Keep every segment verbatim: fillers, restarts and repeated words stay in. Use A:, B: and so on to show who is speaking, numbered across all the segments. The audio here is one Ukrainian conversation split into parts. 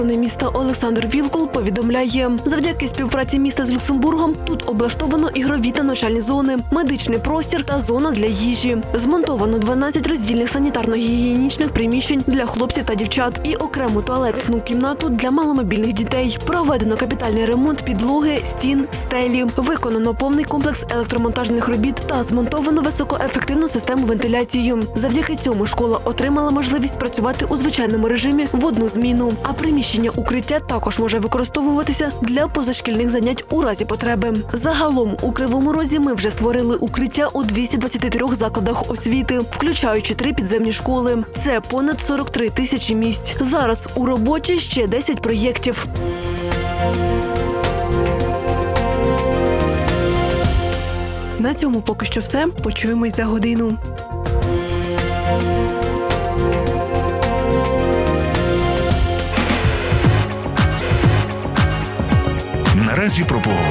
A: Міста Олександр Вілкул повідомляє, завдяки співпраці міста з Люксембургом тут облаштовано ігрові та навчальні зони, медичний простір та зона для їжі. Змонтовано дванадцять роздільних санітарно-гігієнічних приміщень для хлопців та дівчат і окрему туалетну кімнату для маломобільних дітей. Проведено капітальний ремонт підлоги, стін, стелі. Виконано повний комплекс електромонтажних робіт та змонтовано високоефективну систему вентиляції. Завдяки цьому школа отримала можливість працювати у звичайному режимі в одну зміну, а приміщення укриття також може використовуватися для позашкільних занять у разі потреби. Загалом у Кривому Розі ми вже створили укриття у двісті двадцяти трьох закладах освіти, включаючи три підземні школи. Це понад сорок три тисячі місць. Зараз у роботі ще десять проєктів. На цьому поки що все. Почуємось за годину.
B: Наразі про погоду.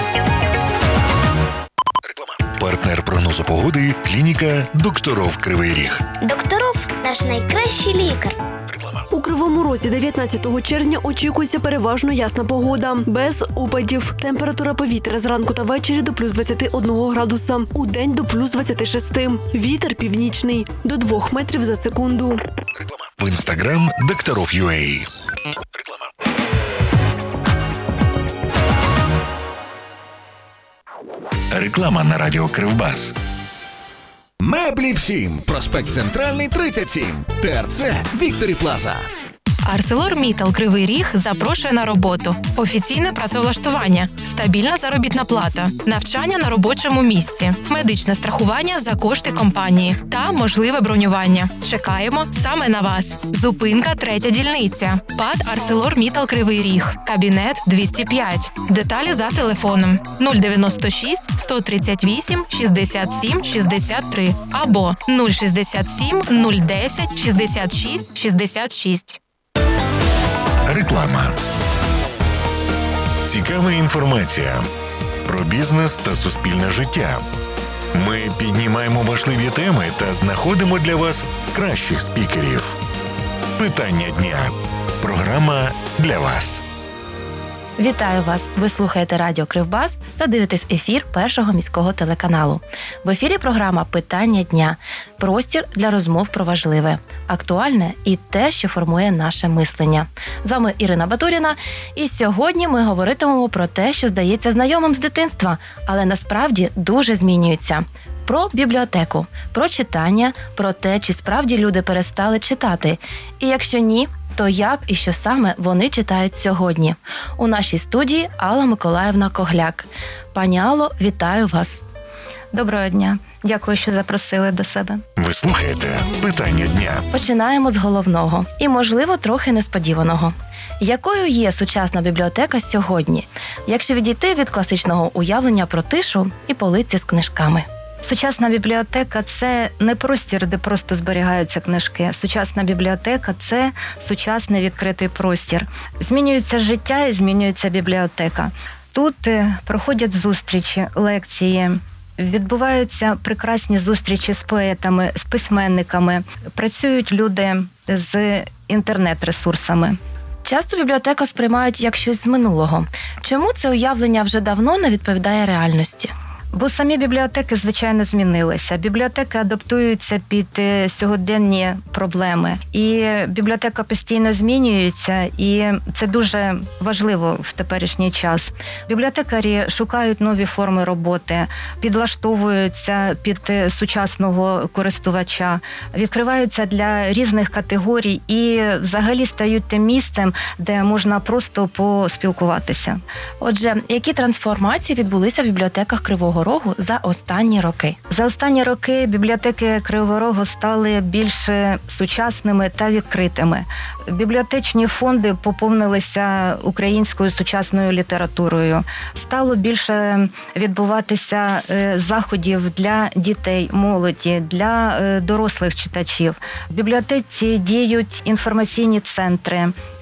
B: Реклама. Партнер прогнозу погоди – клініка «Докторов Кривий Ріг».
C: Докторов – наш найкращий лікар.
B: Реклама.
A: У Кривому Розі дев'ятнадцятого червня очікується переважно ясна погода, без опадів. Температура повітря зранку та ввечері до плюс двадцяти одного градуса, у день до плюс двадцяти шести. Вітер північний – до двох метрів за секунду.
B: Реклама. В інстаграм «Докторов.ua». Реклама. Реклама на радіо Кривбас.
D: Меблі всім. Проспект Центральний, тридцять сім. ТРЦ Вікторі Плаза.
E: ArcelorMittal Кривий Ріг запрошує на роботу. Офіційне працевлаштування, стабільна заробітна плата, навчання на робочому місці, медичне страхування за кошти компанії та можливе бронювання. Чекаємо саме на вас. Зупинка третя дільниця. ПАТ ArcelorMittal Кривий Ріг. Кабінет двісті п'ять. Деталі за телефоном нуль дев'яносто шість сто тридцять вісім шістдесят сім шістдесят три або нуль шістдесят сім нуль десять шістдесят шість шістдесят шість.
B: Реклама. Цікава інформація про бізнес та суспільне життя. Ми піднімаємо важливі теми та знаходимо для вас кращих спікерів. Питання дня. Програма для вас.
E: Вітаю вас! Ви слухаєте радіо Кривбас та дивитесь ефір Першого міського телеканалу. В ефірі програма «Питання дня» – простір для розмов про важливе, актуальне і те, що формує наше мислення. З вами Ірина Батуріна, і сьогодні ми говоритимемо про те, що здається знайомим з дитинства, але насправді дуже змінюється. Про бібліотеку, про читання, про те, чи справді люди перестали читати. І якщо ні, то як і що саме вони читають сьогодні. У нашій студії Алла Миколаївна Когляк. Пані Алло, вітаю вас.
F: Доброго дня. Дякую, що запросили до себе.
B: Ви слухаєте «Питання дня».
E: Починаємо з головного і, можливо, трохи несподіваного. Якою є сучасна бібліотека сьогодні, якщо відійти від класичного уявлення про тишу і полиці з книжками?
F: Сучасна бібліотека – це не простір, де просто зберігаються книжки. Сучасна бібліотека – це сучасний відкритий простір. Змінюється життя і змінюється бібліотека. Тут проходять зустрічі, лекції, відбуваються прекрасні зустрічі з поетами, з письменниками, працюють люди з інтернет-ресурсами.
E: Часто бібліотеку сприймають як щось з минулого. Чому це уявлення вже давно не відповідає реальності?
F: Бо самі бібліотеки, звичайно, змінилися. Бібліотеки адаптуються під сьогоденні проблеми. І бібліотека постійно змінюється, і це дуже важливо в теперішній час. Бібліотекарі шукають нові форми роботи, підлаштовуються під сучасного користувача, відкриваються для різних категорій і взагалі стають тим місцем, де можна просто поспілкуватися.
E: Отже, які трансформації відбулися в бібліотеках Кривого Рогу за останні роки?
F: За останні роки бібліотеки Кривого Рогу стали більш сучасними та відкритими. Бібліотечні фонди поповнилися українською сучасною літературою. Стало більше відбуватися заходів для дітей, молоді, для дорослих читачів. В бібліотеці діють інформаційні центри,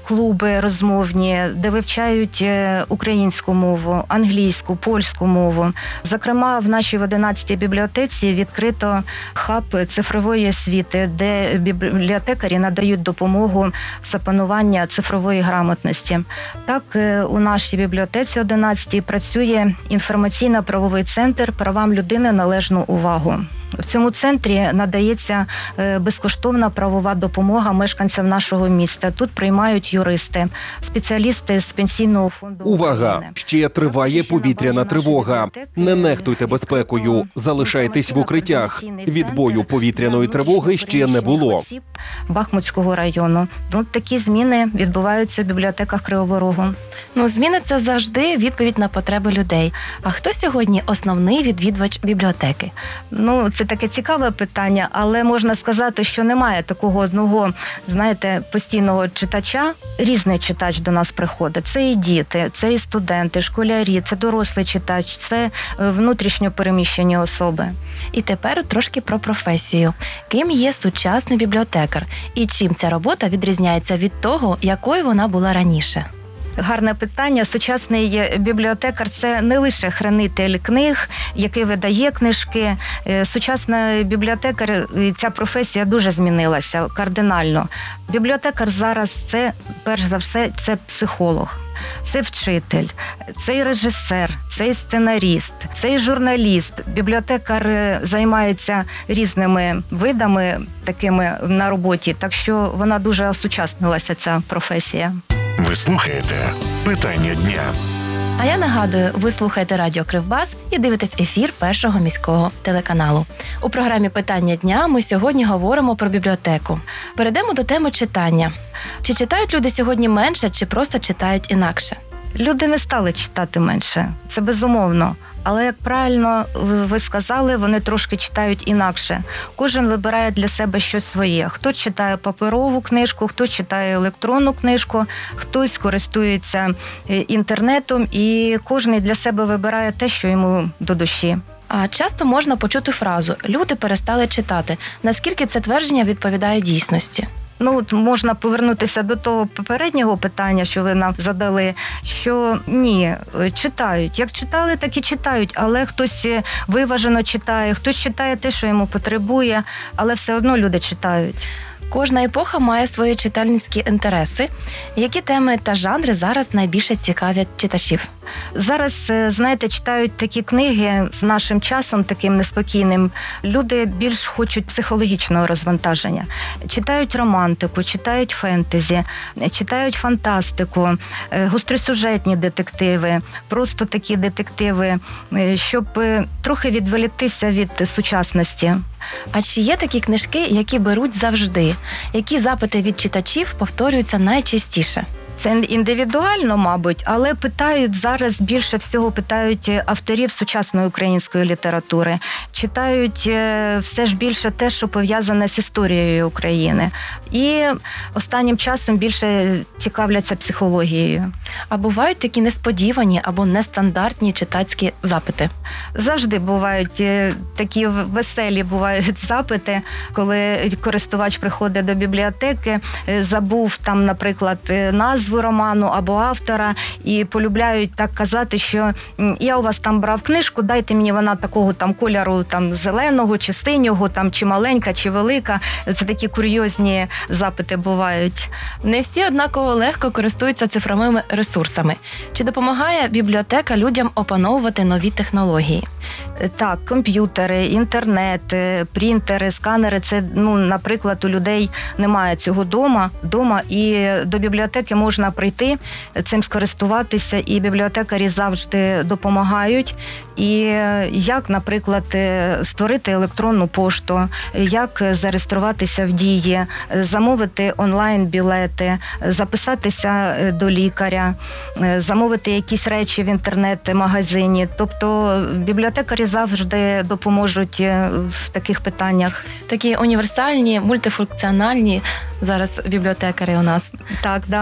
F: клуби розмовні, де вивчають е, українську мову, англійську, польську мову. Зокрема, в нашій в одинадцятій бібліотеці відкрито хаб цифрової освіти, де бібліотекарі надають допомогу з опанування цифрової грамотності. Так, е, у нашій бібліотеці одинадцятій працює інформаційно-правовий центр «Правам людини належну увагу». В цьому центрі надається безкоштовна правова допомога мешканцям нашого міста. Тут приймають юристи, спеціалісти з Пенсійного фонду
G: Увага!
F: України.
G: Ще триває повітряна тривога. Не нехтуйте безпекою. Залишайтесь в укриттях. Відбою повітряної тривоги ще не було.
F: Бахмутського району. Ну, такі зміни відбуваються в бібліотеках Кривого Рогу.
E: Ну, зміни – це завжди відповідь на потреби людей. А хто сьогодні основний відвідувач бібліотеки?
F: Ну, це таке цікаве питання, але можна сказати, що немає такого одного, знаєте, постійного читача. Різний читач до нас приходить. Це і діти, це і студенти, школярі, це дорослий читач, це внутрішньо переміщені особи.
E: І тепер трошки про професію. Ким є сучасний бібліотекар? І чим ця робота відрізняється від того, якою вона була раніше?
F: Гарне питання. Сучасний бібліотекар – це не лише хранитель книг, який видає книжки. Сучасний бібліотекар, ця професія дуже змінилася кардинально. Бібліотекар зараз – це, перш за все, це психолог. Це вчитель, це і режисер, це і сценаріст, це і журналіст. Бібліотекар займається різними видами такими на роботі, так що вона дуже осучаснилася, ця професія.
B: Ви слухаєте «Питання дня».
E: А я нагадую, ви слухаєте радіо Кривбас і дивитесь ефір Першого міського телеканалу. У програмі «Питання дня» ми сьогодні говоримо про бібліотеку. Перейдемо до теми читання. Чи читають люди сьогодні менше, чи просто читають інакше?
F: Люди не стали читати менше, це безумовно. Але, як правильно ви сказали, вони трошки читають інакше. Кожен вибирає для себе щось своє. Хтось читає паперову книжку, хтось читає електронну книжку, хтось користується інтернетом, і кожен для себе вибирає те, що йому до душі.
E: А часто можна почути фразу «люди перестали читати». Наскільки це твердження відповідає дійсності?
F: Ну, от можна повернутися до того попереднього питання, що ви нам задали, що ні, читають. Як читали, так і читають, але хтось виважено читає, хтось читає те, що йому потребує, але все одно люди читають.
E: Кожна епоха має свої читальницькі інтереси. Які теми та жанри зараз найбільше цікавлять читачів?
F: Зараз, знаєте, читають такі книги з нашим часом, таким неспокійним. Люди більш хочуть психологічного розвантаження. Читають романтику, читають фентезі, читають фантастику, гостросюжетні детективи, просто такі детективи, щоб трохи відволіктися від сучасності.
E: А чи є такі книжки, які беруть завжди? Які запити від читачів повторюються найчастіше?
F: Це індивідуально, мабуть, але питають зараз, більше всього питають авторів сучасної української літератури. Читають все ж більше те, що пов'язане з історією України. І останнім часом більше цікавляться психологією.
E: А бувають такі несподівані або нестандартні читацькі запити?
F: Завжди бувають такі веселі бувають запити, коли користувач приходить до бібліотеки, забув там, наприклад, назву роману або автора, і полюбляють так казати, що я у вас там брав книжку, дайте мені вона такого там кольору там зеленого чи синього, там чи маленька, чи велика. Це такі курйозні запити бувають.
E: Не всі однаково легко користуються цифровими ресурсами. Чи допомагає бібліотека людям опановувати нові технології?
F: Так, комп'ютери, інтернет, принтери, сканери. Це, ну, наприклад, у людей немає цього дома, дома, і до бібліотеки можна прийти, цим скористуватися, і бібліотекарі завжди допомагають. І як, наприклад, створити електронну пошту, як зареєструватися в Дії, замовити онлайн-білети, записатися до лікаря, замовити якісь речі в інтернет-магазині. Тобто бібліотекарі завжди допоможуть в таких питаннях.
E: Такі універсальні, мультифункціональні зараз бібліотекарі у нас.
F: Так, да.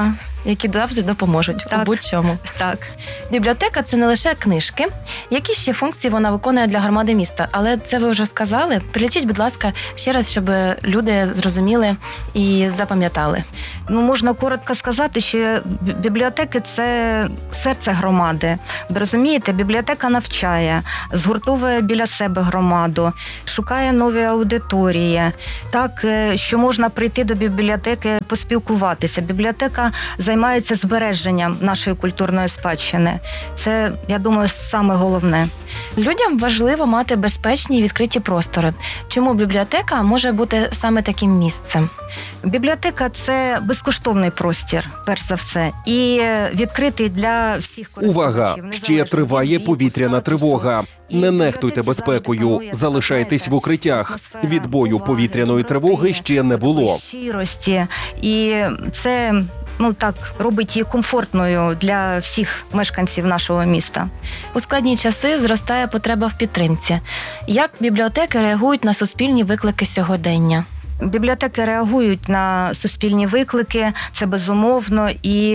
E: які завжди допоможуть
F: Так.
E: у будь-чому.
F: Так.
E: Бібліотека – це не лише книжки. Які ще функції вона виконує для громади міста? Але це ви вже сказали. Перелічіть, будь ласка, ще раз, щоб люди зрозуміли і запам'ятали.
F: Ну, можна коротко сказати, що бі- бібліотеки – це серце громади. Ви розумієте, бібліотека навчає, згуртовує біля себе громаду, шукає нові аудиторії. Так, е, що можна прийти до бібліотеки, поспілкуватися. Бібліотека займається збереженням нашої культурної спадщини. Це, я думаю, саме головне.
E: Людям важливо мати безпечні і відкриті простори. Чому бібліотека може бути саме таким місцем?
F: Бібліотека – це безкоштовний простір, перш за все, і відкритий для всіх користувачів.
G: Увага! Ще триває повітряна тривога. Не нехтуйте безпекою, залишайтесь в укриттях. Відбою повітряної тривоги ще не було.
F: Щирості, і це, ну так, робить її комфортною для всіх мешканців нашого міста.
E: У складні часи зростає потреба в підтримці. Як бібліотеки реагують на суспільні виклики сьогодення?
F: Бібліотеки реагують на суспільні виклики, це безумовно, і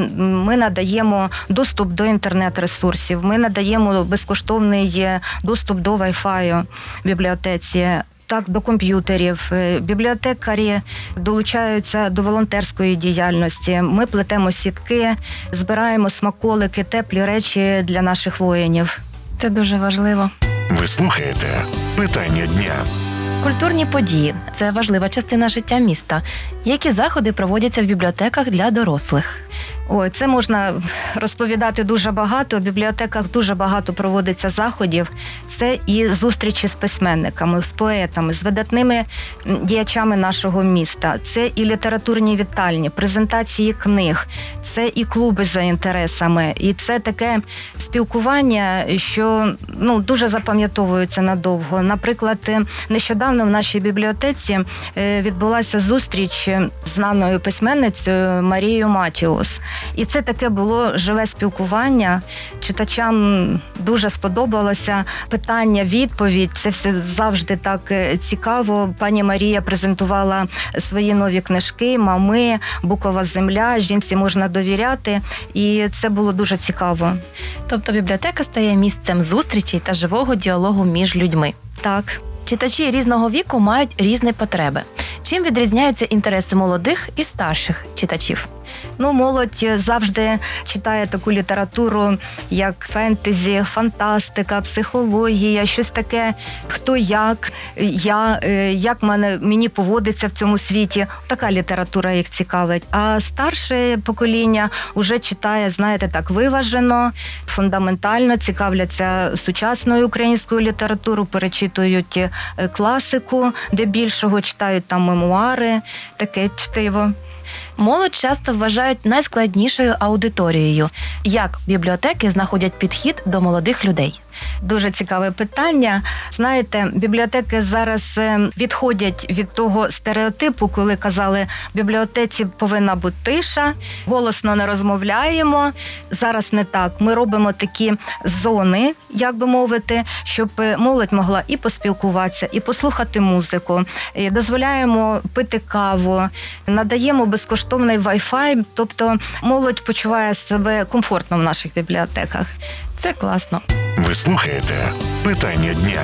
F: ми надаємо доступ до інтернет-ресурсів, ми надаємо безкоштовний доступ до Wi-Fi в бібліотеці. Так, до комп'ютерів. Бібліотекарі долучаються до волонтерської діяльності. Ми плетемо сітки, збираємо смаколики, теплі речі для наших воїнів.
E: Це дуже важливо.
B: Ви слухаєте «Питання дня».
E: Культурні події – це важлива частина життя міста. Які заходи проводяться в бібліотеках для дорослих?
F: Ой, це можна розповідати дуже багато. В бібліотеках дуже багато проводиться заходів. Це і зустрічі з письменниками, з поетами, з видатними діячами нашого міста. Це і літературні вітальні, презентації книг, це і клуби за інтересами. І це таке спілкування, що ну, дуже запам'ятовується надовго. Наприклад, нещодавно в нашій бібліотеці відбулася зустріч з знаною письменницею Марією Матіус. І це таке було живе спілкування. Читачам дуже сподобалося питання, відповідь. Це все завжди так цікаво. Пані Марія презентувала свої нові книжки «Мами», «Букова земля», «Жінці можна довіряти». І це було дуже цікаво.
E: Тобто бібліотека стає місцем зустрічей та живого діалогу між людьми.
F: Так.
E: Читачі різного віку мають різні потреби. Чим відрізняються інтереси молодих і старших читачів?
F: Ну, молодь завжди читає таку літературу, як фентезі, фантастика, психологія, щось таке, хто як, я, як мене, мені поводиться в цьому світі. Така література їх цікавить. А старше покоління вже читає, знаєте, так виважено, фундаментально, цікавляться сучасною українською літературою, перечитують класику, де більшого читають там мемуари, таке чтиво.
E: Молодь часто вважають найскладнішою аудиторією. Як бібліотеки знаходять підхід до молодих людей?
F: Дуже цікаве питання. Знаєте, бібліотеки зараз відходять від того стереотипу, коли казали, в бібліотеці повинна бути тиша, голосно не розмовляємо. Зараз не так. Ми робимо такі зони, як би мовити, щоб молодь могла і поспілкуватися, і послухати музику. І дозволяємо пити каву, надаємо безкоштовний Wi-Fi, тобто молодь почуває себе комфортно в наших бібліотеках.
E: Це класно.
B: Ви слухаєте «Питання дня».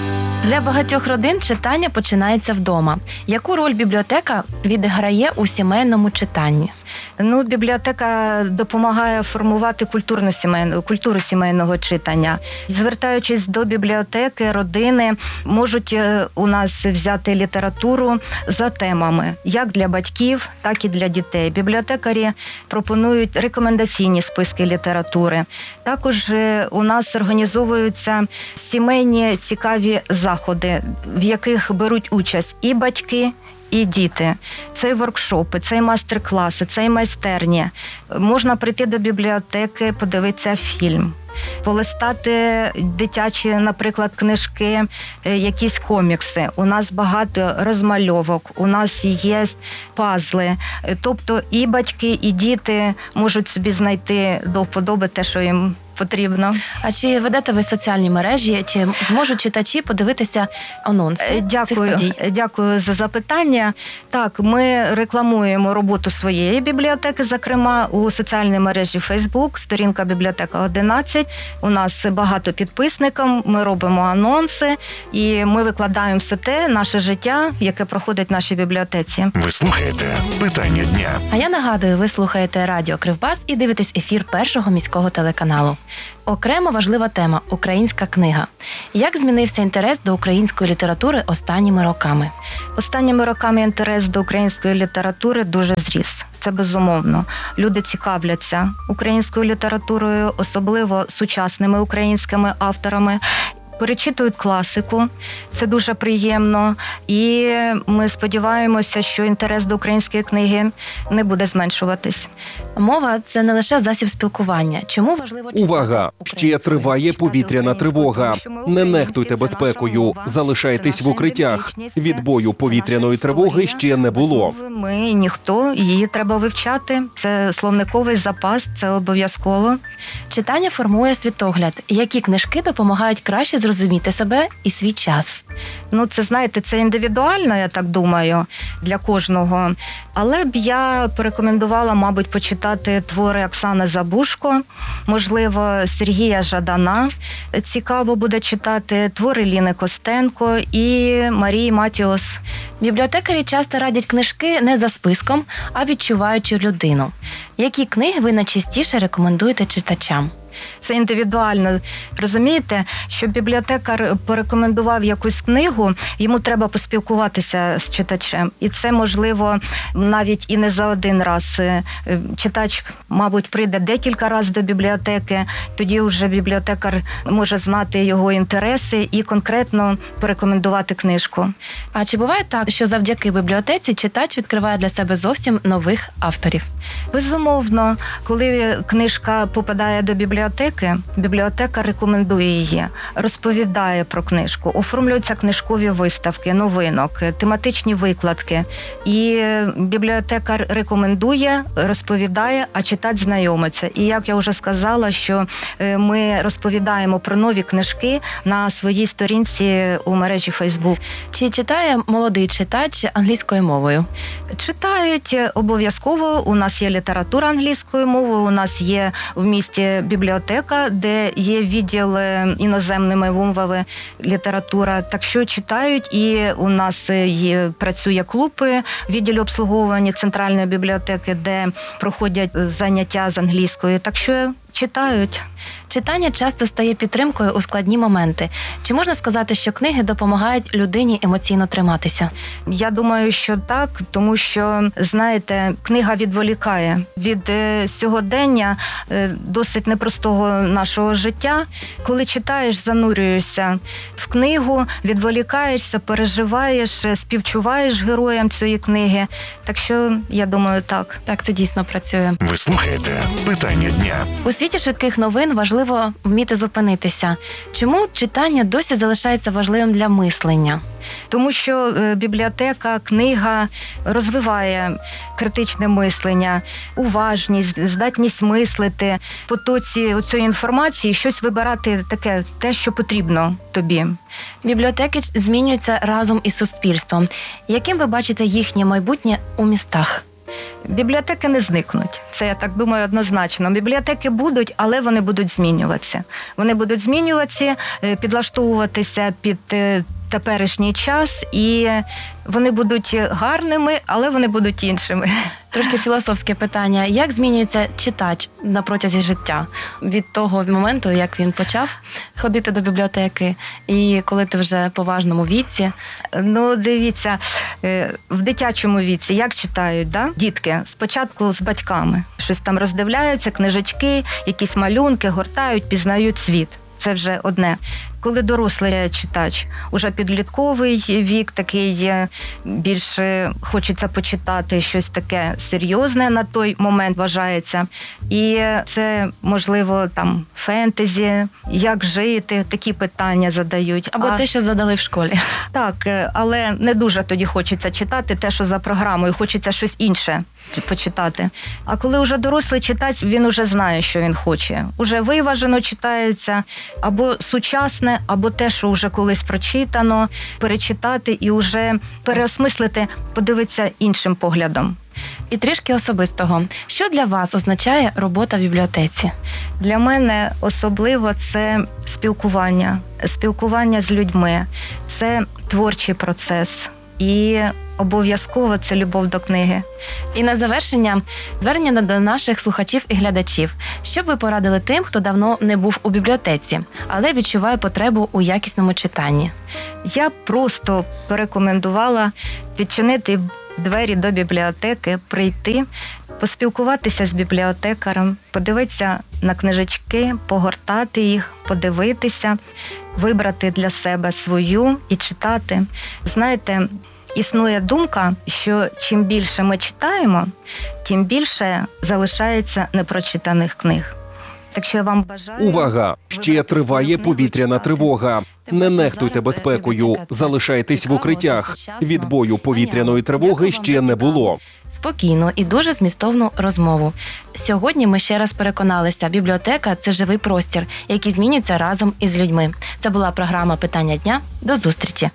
E: Для багатьох родин читання починається вдома. Яку роль бібліотека відіграє у сімейному читанні?
F: Ну, бібліотека допомагає формувати культурну сімейну, культуру сімейного читання. Звертаючись до бібліотеки, родини можуть у нас взяти літературу за темами, як для батьків, так і для дітей. Бібліотекарі пропонують рекомендаційні списки літератури. Також у нас організовуються сімейні цікаві заходи, в яких беруть участь і батьки, і діти. Це і воркшопи, це і мастер-класи, це і майстерні. Можна прийти до бібліотеки, подивитися фільм, полистати дитячі, наприклад, книжки, якісь комікси. У нас багато розмальовок, у нас є пазли. Тобто і батьки, і діти можуть собі знайти до вподоби те, що їм потрібно.
E: А чи ведете ви соціальні мережі, чи зможуть читачі подивитися анонси
F: Е,
E: цих
F: Дякую,
E: подій?
F: дякую за запитання. Так, ми рекламуємо роботу своєї бібліотеки, зокрема у соціальній мережі Facebook, сторінка бібліотека одинадцять. У нас багато підписників, ми робимо анонси і ми викладаємо все те, наше життя, яке проходить в нашій бібліотеці.
B: Ви слухаєте питання дня.
E: А я нагадую, ви слухаєте радіо Кривбас і дивитесь ефір Першого міського телеканалу. Окремо важлива тема – українська книга. Як змінився інтерес до української літератури останніми роками?
F: Останніми роками інтерес до української літератури дуже зріс. Це безумовно. Люди цікавляться українською літературою, особливо сучасними українськими авторами. Перечитують класику, це дуже приємно. І ми сподіваємося, що інтерес до української книги не буде зменшуватись.
E: Мова – це не лише засіб спілкування. Чому важливо читати
G: Увага! Ще
E: українською?
G: триває повітряна тривога. Не нехтуйте безпекою. Залишайтесь в укриттях. Відбою повітряної тривоги ще не було.
F: Ми ніхто, її треба вивчати. Це словниковий запас, це обов'язково.
E: Читання формує світогляд. Які книжки допомагають краще зрозуміти себе і свій час?
F: Ну, це, знаєте, це індивідуально, я так думаю, для кожного. Але б я порекомендувала, мабуть, почитати твори Оксани Забушко, можливо, Сергія Жадана. Цікаво буде читати твори Ліни Костенко і Марії Матіос.
E: Бібліотекарі часто радять книжки не за списком, а відчуваючи людину. Які книги ви найчастіше рекомендуєте читачам?
F: Це індивідуально. Розумієте, щоб бібліотекар порекомендував якусь книгу, йому треба поспілкуватися з читачем. І це, можливо, навіть і не за один раз. Читач, мабуть, прийде декілька разів до бібліотеки, тоді вже бібліотекар може знати його інтереси і конкретно порекомендувати книжку.
E: А чи буває так, що завдяки бібліотеці читач відкриває для себе зовсім нових авторів?
F: Безумовно, коли книжка попадає до бібліотеки, бібліотекар рекомендує її, розповідає про книжку, оформлюються книжкові виставки, новинок, тематичні викладки. І бібліотекар рекомендує, розповідає, а читач знайомиться. І як я вже сказала, що ми розповідаємо про нові книжки на своїй сторінці у мережі Facebook.
E: Чи читає молодий читач англійською мовою?
F: Читають обов'язково. У нас є література англійською мовою, у нас є в місті бібліотека, де є відділ іноземними мовами література. Так що читають, і у нас є, працює клуб відділі обслуговування центральної бібліотеки, де проходять заняття з англійської. Так що читають.
E: Читання часто стає підтримкою у складні моменти. Чи можна сказати, що книги допомагають людині емоційно триматися?
F: Я думаю, що так, тому що, знаєте, книга відволікає від е, сьогодення е, досить непростого нашого життя. Коли читаєш, занурюєшся в книгу, відволікаєшся, переживаєш, співчуваєш героям цієї книги. Так що, я думаю, так.
E: Так, це дійсно працює.
B: Ви слухаєте питання дня.
E: У світі швидких новин важливо вміти зупинитися. Чому читання досі залишається важливим для мислення?
F: Тому що бібліотека, книга розвиває критичне мислення, уважність, здатність мислити, в потоці цієї інформації щось вибирати таке, те, що потрібно тобі.
E: Бібліотеки змінюються разом із суспільством. Яким ви бачите їхнє майбутнє у містах?
F: Бібліотеки не зникнуть. Це, я так думаю, однозначно. Бібліотеки будуть, але вони будуть змінюватися. Вони будуть змінюватися, підлаштовуватися під теперішній час, і вони будуть гарними, але вони будуть іншими.
E: Трошки філософське питання. Як змінюється читач на протязі життя? Від того моменту, як він почав ходити до бібліотеки, і коли ти вже в поважному віці?
F: Ну, дивіться, в дитячому віці як читають, да? Дітки? Спочатку з батьками. Щось там роздивляються, книжечки, якісь малюнки, гортають, пізнають світ. Це вже одне. Коли дорослий читач, уже підлітковий вік, такий більше хочеться почитати щось таке серйозне на той момент вважається. І це, можливо, там фентезі, як жити, такі питання задають.
E: Або
F: а...
E: те, що задали в школі.
F: Так, але не дуже тоді хочеться читати те, що за програмою, хочеться щось інше почитати. А коли вже дорослий читач, він уже знає, що він хоче. Уже виважено читається, або сучасне, або те, що вже колись прочитано, перечитати і вже переосмислити, подивитися іншим поглядом.
E: І трішки особистого. Що для вас означає робота в бібліотеці?
F: Для мене особливо це спілкування. Спілкування з людьми. Це творчий процес. І обов'язково це любов до книги.
E: І на завершення звернення до наших слухачів і глядачів. Що б ви порадили тим, хто давно не був у бібліотеці, але відчуває потребу у якісному читанні?
F: Я б просто порекомендувала відчинити двері до бібліотеки, прийти, поспілкуватися з бібліотекарем, подивитися на книжечки, погортати їх, подивитися, вибрати для себе свою і читати. Знаєте, існує думка, що чим більше ми читаємо, тим більше залишається непрочитаних книг. Так що я вам бажаю...
G: Увага! Ще триває повітряна тривога. Не нехтуйте безпекою, залишайтесь в укриттях. Відбою повітряної тривоги ще не було.
E: Спокійну і дуже змістовну розмову. Сьогодні ми ще раз переконалися, бібліотека – це живий простір, який змінюється разом із людьми. Це була програма «Питання дня». До зустрічі!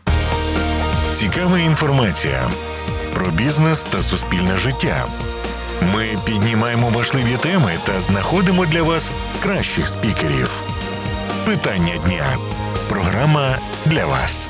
B: Цікава інформація про бізнес та суспільне життя. Ми піднімаємо важливі теми та знаходимо для вас кращих спікерів. Питання дня. Програма для вас.